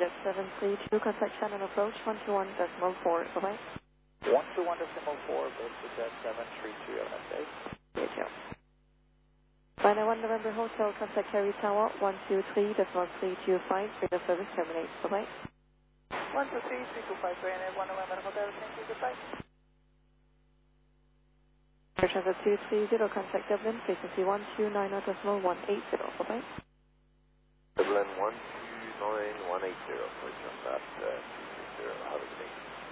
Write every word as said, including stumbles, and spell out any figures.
Jet seven three two, contact Shannon approach one two one decimal four. Bye-bye. one two one decimal four, Beta Jet seven three two, have a nice day. Thank you. Final one November Hotel, contact Harry Tower one two three decimal three two five, radio service terminate. Bye-bye. one two three, three two five, Ryanair one November Hotel, thank you, goodbye. Air Transfer two three zero, contact Dublin, frequency one two nine decimal one eight zero. Bye-bye. Dublin one two nine one eight zero, please on that uh, two three zero, have a good day.